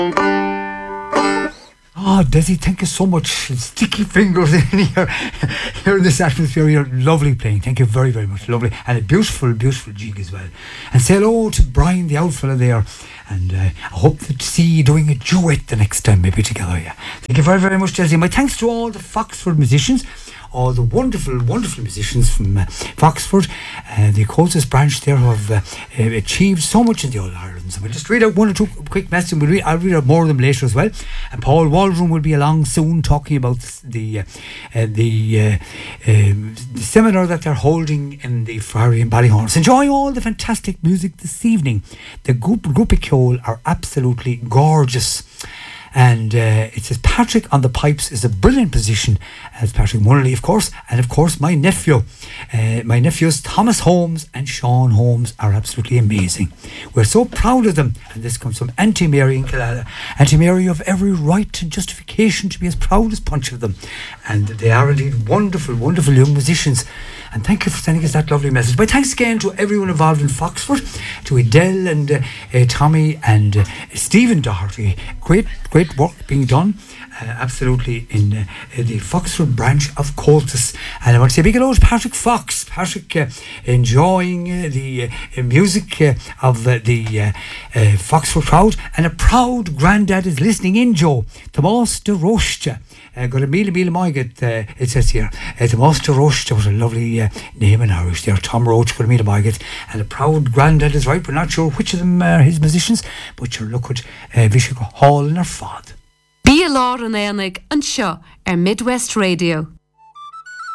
Oh, Desi, thank you so much. Sticky fingers in here, here in this atmosphere. You're lovely playing. Thank you very, very much. Lovely. And a beautiful, beautiful jig as well. And say hello to Brian, the old fella there. And I hope to see you doing a duet the next time, maybe together. Yeah. Thank you very, very much, Desi. My thanks to all the Foxford musicians. All the wonderful, wonderful musicians from Foxford, the Coltis branch there, who have achieved so much in the All Ireland. So we'll just read out one or two quick messages. I'll read out more of them later as well. And Paul Waldron will be along soon talking about the seminar that they're holding in the Friary in Ballyhorn. So enjoy all the fantastic music this evening. The group Cole are absolutely gorgeous. And it says Patrick on the pipes is a brilliant position, as Patrick Munnelly, of course, and of course my nephews Thomas Holmes and Sean Holmes are absolutely amazing. We're so proud of them, and this comes from Auntie Mary in Killala. Auntie Mary, you have every right and justification to be as proud as punch of them, and they are indeed wonderful, wonderful young musicians. And thank you for sending us that lovely message. But thanks again to everyone involved in Foxford, to Adele and Tommy and Stephen Doherty. Great work being done, absolutely, in the Foxford branch of Coltis. And I want to say a big hello to Patrick Fox. Patrick enjoying the music of the Foxford crowd. And a proud granddad is listening in, Joe. Tomás de Rocha. Got a mile maiget, it says here. Tomás de Rocha was a lovely name in Irish there. Tom Roach got a mile maiget. And a proud granddad is right. We're not sure which of them are his musicians, but you're look at Vishigo Hall and her fad. Bí a lá an éanaig an seo Midwest Radio.